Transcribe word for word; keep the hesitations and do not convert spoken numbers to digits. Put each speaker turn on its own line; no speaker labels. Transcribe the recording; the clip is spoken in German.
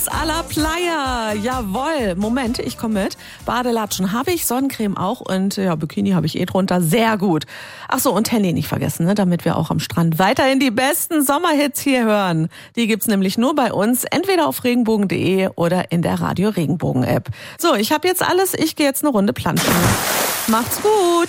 Los a la Playa. Jawohl. Moment, ich komme mit. Badelatschen habe ich, Sonnencreme auch und ja, Bikini habe ich eh drunter. Sehr gut. Ach so, und Handy nicht vergessen, ne, damit wir auch am Strand weiterhin die besten Sommerhits hier hören. Die gibt's nämlich nur bei uns, entweder auf regenbogen punkt de oder in der Radio Regenbogen App. So, ich habe jetzt alles. Ich gehe jetzt eine Runde planschen. Macht's gut.